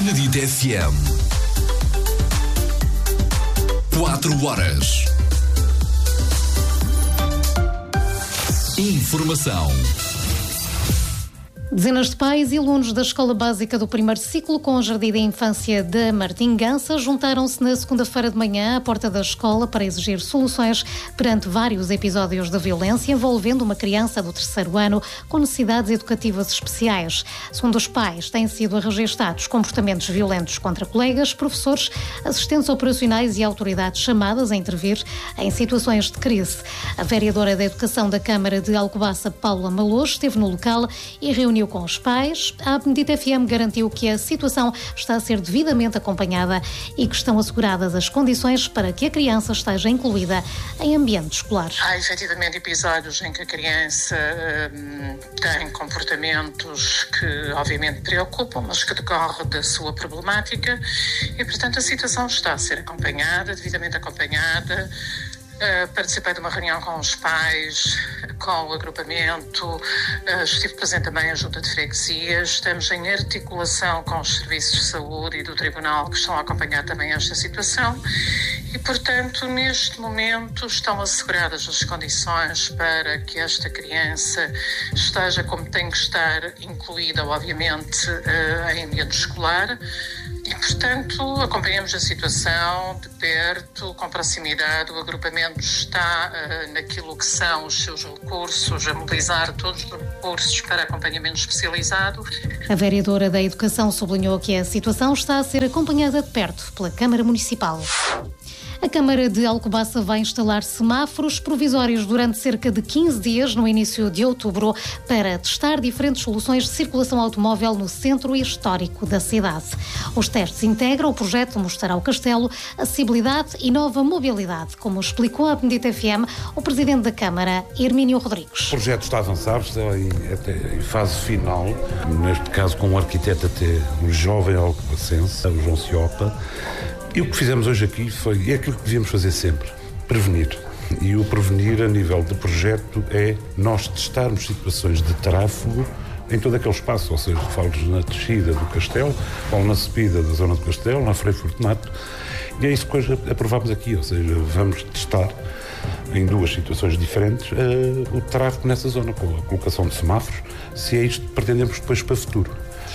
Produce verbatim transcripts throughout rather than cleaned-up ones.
Benedito F M. Quatro horas. Informação. Dezenas de pais e alunos da Escola Básica do Primeiro Ciclo com o Jardim da Infância da Martingança juntaram-se na segunda-feira de manhã à porta da escola para exigir soluções perante vários episódios de violência envolvendo uma criança do terceiro ano com necessidades educativas especiais. Segundo os pais, têm sido registados comportamentos violentos contra colegas, professores, assistentes operacionais e autoridades chamadas a intervir em situações de crise. A vereadora da Educação da Câmara de Alcobaça, Paula Malojo, esteve no local e reuniu com os pais. A Benedito F M garantiu que a situação está a ser devidamente acompanhada e que estão asseguradas as condições para que a criança esteja incluída em ambiente escolar. Há efetivamente episódios em que a criança hum, tem comportamentos que obviamente preocupam, mas que decorrem da sua problemática e, portanto, a situação está a ser acompanhada, devidamente acompanhada. Uh, participei de uma reunião com os pais, com o agrupamento, uh, estive presente também a Junta de Freguesias, estamos em articulação com os serviços de saúde e do Tribunal que estão a acompanhar também esta situação e, portanto, neste momento estão asseguradas as condições para que esta criança esteja como tem que estar, incluída, obviamente, uh, em ambiente escolar. E, portanto, acompanhamos a situação de perto, com proximidade. O agrupamento está uh, naquilo que são os seus recursos, a mobilizar todos os recursos para acompanhamento especializado. A vereadora da Educação sublinhou que a situação está a ser acompanhada de perto pela Câmara Municipal. A Câmara de Alcobaça vai instalar semáforos provisórios durante cerca de quinze dias no início de outubro para testar diferentes soluções de circulação automóvel no centro histórico da cidade. Os testes integram o projeto Mostrar ao Castelo, acessibilidade e nova mobilidade, como explicou à Benedito F M o Presidente da Câmara, Hermínio Rodrigues. O projeto está a avançar, está em, até em fase final, neste caso com um arquiteto até um jovem alcobacense, o João Ciopa. E o que fizemos hoje aqui foi, é aquilo que devíamos fazer sempre, prevenir. E o prevenir a nível de projeto é nós testarmos situações de tráfego em todo aquele espaço, ou seja, falo na descida do Castelo, ou na subida da zona do Castelo, na Frei Fortunato, e é isso que hoje aprovámos aqui, ou seja, vamos testar em duas situações diferentes uh, o tráfego nessa zona, com a colocação de semáforos, se é isto que pretendemos depois para o futuro.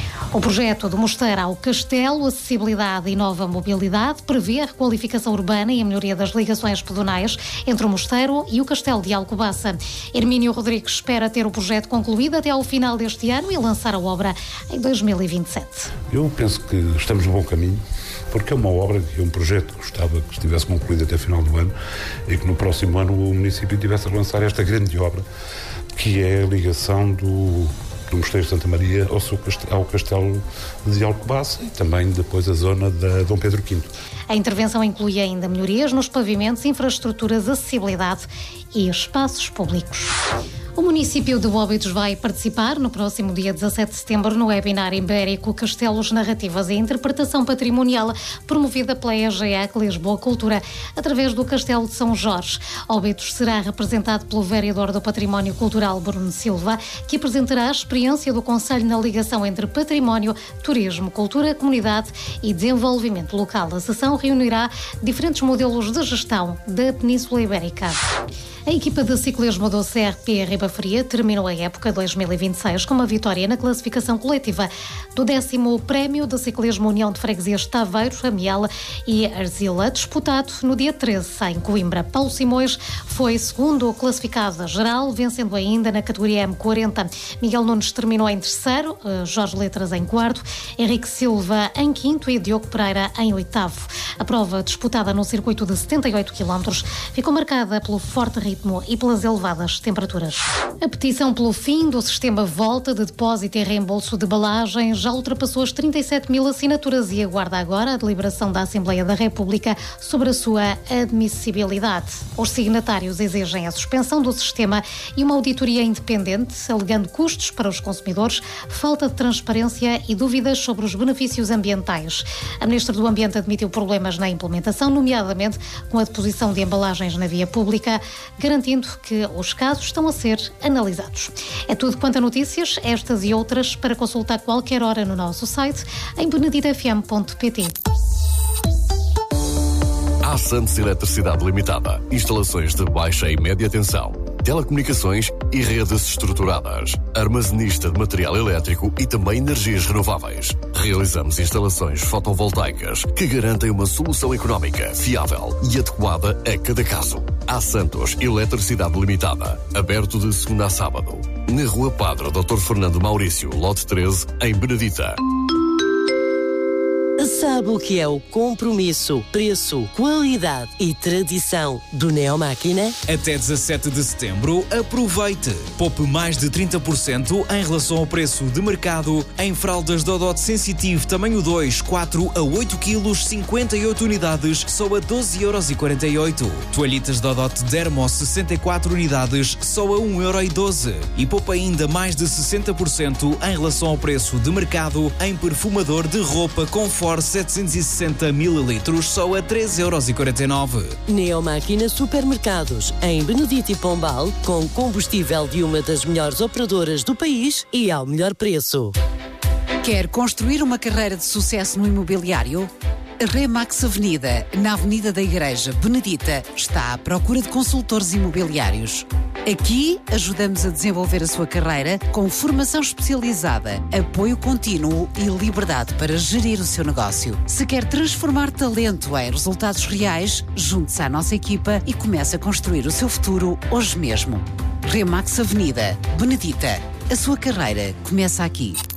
O projeto de Mostrar ao Castelo, acessibilidade e nova mobilidade prevê a requalificação urbana e a melhoria das ligações pedonais entre o Mosteiro e o Castelo de Alcobaça. Hermínio Rodrigues espera ter o projeto concluído até ao final deste ano e lançar a obra em dois mil e vinte e sete. Eu penso que estamos no bom caminho, porque é uma obra que é um projeto que gostava que estivesse concluído até o final do ano e que no próximo ano o município tivesse a lançar esta grande obra, que é a ligação do... do Mosteiro de Santa Maria ao, seu castelo, ao Castelo de Alcobaça e também depois a zona da Dom Pedro quinto. A intervenção inclui ainda melhorias nos pavimentos, infraestruturas, acessibilidade e espaços públicos. O município de Óbidos vai participar no próximo dia dezassete de setembro no webinar ibérico Castelos, Narrativas e Interpretação Patrimonial, promovida pela E G A C Lisboa Cultura, através do Castelo de São Jorge. Óbidos será representado pelo vereador do Património Cultural, Bruno Silva, que apresentará a experiência do Conselho na ligação entre património, turismo, cultura, comunidade e desenvolvimento local. A sessão reunirá diferentes modelos de gestão da Península Ibérica. A equipa de ciclismo do C R P Ribaferia terminou a época dois mil e vinte e seis com uma vitória na classificação coletiva do décimo Prémio de Ciclismo União de Freguesias de Taveiro, Amiel e Arzila, disputado no dia treze em Coimbra. Paulo Simões foi segundo classificado geral, vencendo ainda na categoria M quarenta. Miguel Nunes terminou em terceiro, Jorge Letras em quarto, Henrique Silva em quinto e Diogo Pereira em oitavo. A prova, disputada num circuito de setenta e oito quilómetros, ficou marcada pelo forte ritmo e pelas elevadas temperaturas. A petição pelo fim do sistema Volta de depósito e reembolso de embalagens já ultrapassou as trinta e sete mil assinaturas e aguarda agora a deliberação da Assembleia da República sobre a sua admissibilidade. Os signatários exigem a suspensão do sistema e uma auditoria independente, alegando custos para os consumidores, falta de transparência e dúvidas sobre os benefícios ambientais. A Ministra do Ambiente admitiu problemas na implementação, nomeadamente com a deposição de embalagens na via pública, garantindo que os casos estão a ser ser analisados. É tudo quanto a notícias, estas e outras, para consultar qualquer hora no nosso site em benedita f m ponto p t. A Santos Eletricidade Limitada. Instalações de baixa e média tensão, telecomunicações e redes estruturadas, armazenista de material elétrico e também energias renováveis. Realizamos instalações fotovoltaicas que garantem uma solução económica, fiável e adequada a cada caso. A Santos Eletricidade Limitada. Aberto de segunda a sábado. Na Rua Padre doutor Fernando Maurício, lote treze, em Benedita. Sabe o que é o compromisso, preço, qualidade e tradição do Neomáquina? Até dezassete de setembro, aproveite! Poupe mais de trinta por cento em relação ao preço de mercado em fraldas Dodot Sensitive tamanho dois, quatro a oito quilos, cinquenta e oito unidades, só a doze euros e quarenta e oito. Toalhitas Dodot Dermo sessenta e quatro unidades, só a um euro e doze. E poupe ainda mais de sessenta por cento em relação ao preço de mercado em perfumador de roupa Comfort setecentos e sessenta mililitros, só a treze euros e quarenta e nove. Neomáquina Supermercados, em Benedito e Pombal, com combustível de uma das melhores operadoras do país e ao melhor preço. Quer construir uma carreira de sucesso no imobiliário? Remax Avenida, na Avenida da Igreja, Benedita, está à procura de consultores imobiliários. Aqui ajudamos a desenvolver a sua carreira com formação especializada, apoio contínuo e liberdade para gerir o seu negócio. Se quer transformar talento em resultados reais, junte-se à nossa equipa e comece a construir o seu futuro hoje mesmo. Remax Avenida, Benedita. A sua carreira começa aqui.